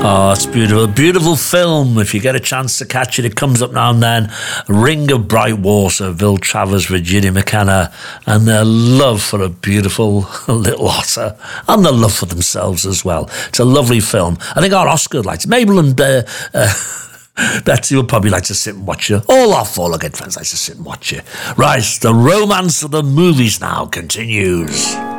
Oh, it's beautiful. Beautiful film. If you get a chance to catch it, it comes up now and then. Ring of Bright Water, Bill Travers, Virginia McKenna, and their love for a beautiful little otter, and their love for themselves as well. It's a lovely film. I think our Oscar likes it. Mabel and Betsy would probably like to sit and watch it. All our four good friends like to sit and watch it. Right, the romance of the movies now continues.